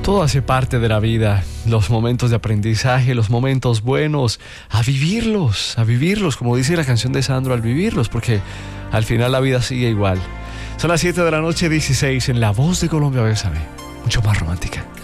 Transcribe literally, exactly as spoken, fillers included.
Todo hace parte de la vida, los momentos de aprendizaje, los momentos buenos, a vivirlos, a vivirlos, como dice la canción de Sandro, al vivirlos, porque al final la vida sigue igual. Son las siete de la noche, dieciséis, en La Voz de Colombia, Bésame, mucho más romántica.